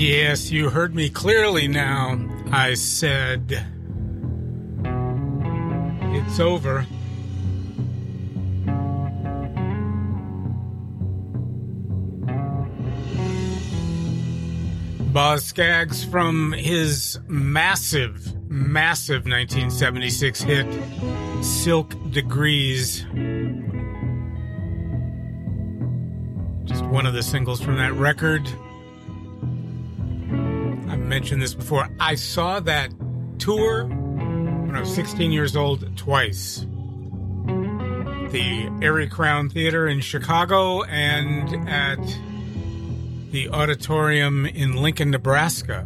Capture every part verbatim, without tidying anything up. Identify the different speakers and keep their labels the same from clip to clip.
Speaker 1: Yes, you heard me clearly now. I said, it's over. Boz Scaggs from his massive, massive nineteen seventy-six hit, Silk Degrees. Just one of the singles from that record. I've mentioned this before. I saw that tour when I was sixteen years old twice. The Erie Crown Theater in Chicago and at the auditorium in Lincoln, Nebraska.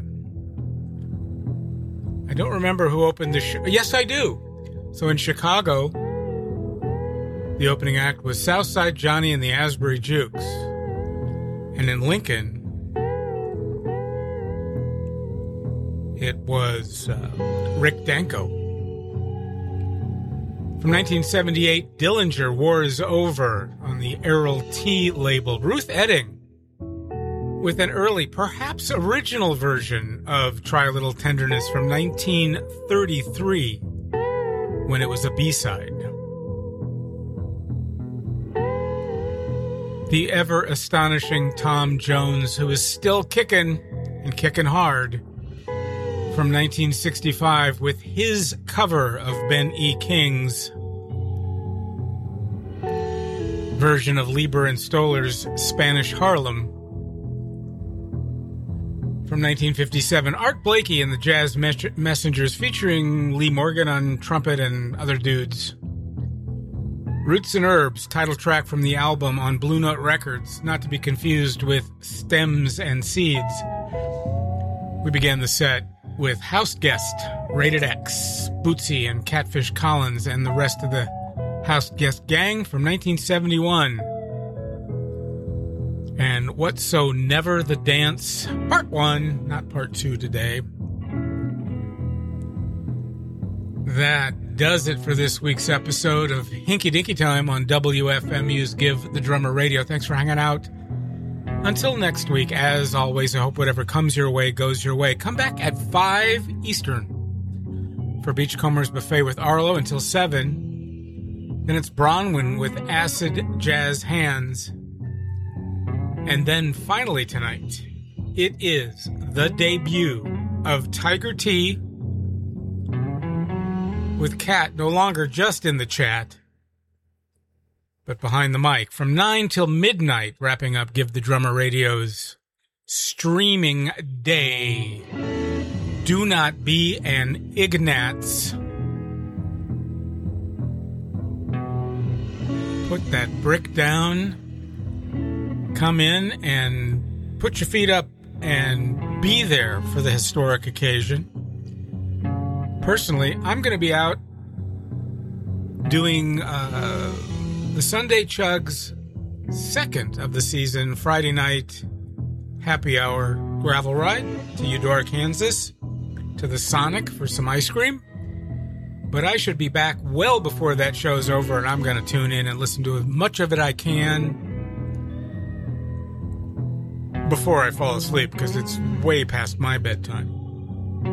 Speaker 1: I don't remember who opened the show. Yes, I do. So in Chicago, the opening act was Southside Johnny and the Asbury Jukes. And in Lincoln, it was uh, Rick Danko. From nineteen seventy-eight, Dillinger, War is Over, on the Errol T label. Ruth Etting with an early, perhaps original version of Try a Little Tenderness from nineteen thirty-three, when it was a B-side. The ever-astonishing Tom Jones, who is still kicking, and kicking hard, from nineteen sixty-five with his cover of Ben E. King's version of Lieber and Stoller's Spanish Harlem. From nineteen fifty-seven, Art Blakey and the Jazz Mes- Messengers featuring Lee Morgan on trumpet and other dudes. Roots and Herbs, title track from the album on Blue Note Records, not to be confused with Stems and Seeds. We began the set with House Guest, Rated X, Bootsy and Catfish Collins and the rest of the House Guest gang from nineteen seventy-one. And What's So Never the Dance, part one, not part two today. That does it for this week's episode of Hinky Dinky Time on W F M U's Give the Drummer Radio. Thanks for hanging out. Until next week, as always, I hope whatever comes your way goes your way. Come back at five Eastern for Beachcomber's Buffet with Arlo until seven. Then it's Bronwyn with Acid Jazz Hands. And then finally tonight, it is the debut of Tiger T with Kat no longer just in the chat, but behind the mic. From nine till midnight, wrapping up Give the Drummer Radio's streaming day. Do not be an Ignatz. Put that brick down. Come in and put your feet up and be there for the historic occasion. Personally, I'm going to be out doing uh, the Sunday Chug's second of the season, Friday night happy hour gravel ride to Eudora, Kansas, to the Sonic for some ice cream. But I should be back well before that show's over, and I'm going to tune in and listen to as much of it I can before I fall asleep, because it's way past my bedtime.